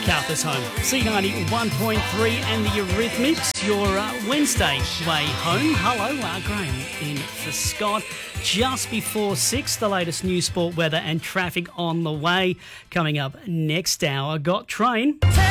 MacArthur's home. C90 1.3 and the Eurythmics, your Wednesday way home. Hello, Graham in for Scott. Just before 6, the latest news, sport, weather and traffic on the way. Coming up next hour, got train.